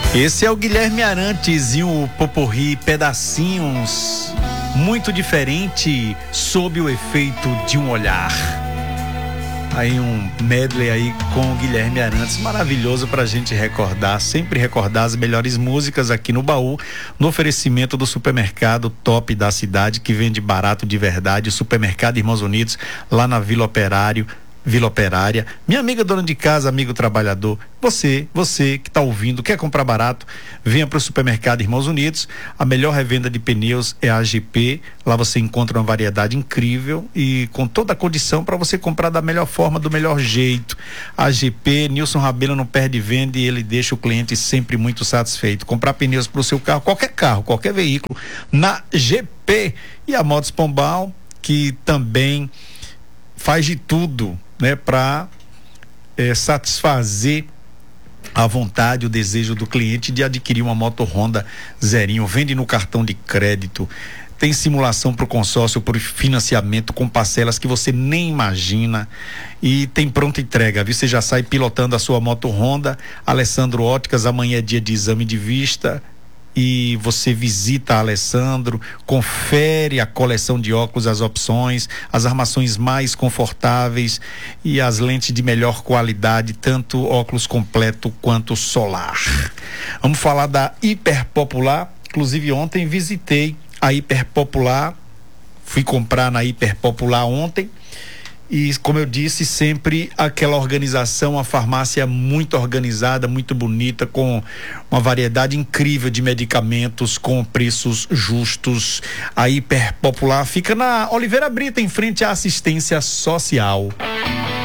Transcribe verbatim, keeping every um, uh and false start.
Esse é o Guilherme Arantes e o Poporri Pedacinhos, muito diferente, sob o efeito de um olhar. Aí um medley aí com o Guilherme Arantes, maravilhoso pra gente recordar, sempre recordar as melhores músicas aqui no baú, no oferecimento do supermercado top da cidade, que vende barato de verdade, o Supermercado Irmãos Unidos, lá na Vila Operário, Vila Operária. Minha amiga dona de casa, amigo trabalhador, você, você que está ouvindo, quer comprar barato, venha para o Supermercado Irmãos Unidos. A melhor revenda de pneus é a A G P. Lá você encontra uma variedade incrível e com toda a condição para você comprar da melhor forma, do melhor jeito. A G P, Nilson Rabelo não perde venda e ele deixa o cliente sempre muito satisfeito. Comprar pneus para o seu carro, qualquer carro, qualquer veículo, na G P. E a Motos Pombal, que também faz de tudo, né, para é, satisfazer a vontade, o desejo do cliente de adquirir uma moto Honda zerinho. Vende no cartão de crédito, tem simulação para o consórcio, por financiamento com parcelas que você nem imagina e tem pronta entrega, viu? Você já sai pilotando a sua moto Honda. Alessandro Óticas, amanhã é dia de exame de vista e você visita a Alessandro, confere a coleção de óculos, as opções, as armações mais confortáveis e as lentes de melhor qualidade, tanto óculos completo quanto solar. Vamos falar da Hiperpopular. Inclusive ontem visitei a Hiperpopular, fui comprar na Hiperpopular ontem. E, como eu disse, sempre aquela organização, a farmácia muito organizada, muito bonita, com uma variedade incrível de medicamentos, com preços justos. A Hiperpopular fica na Oliveira Brito, em frente à assistência social.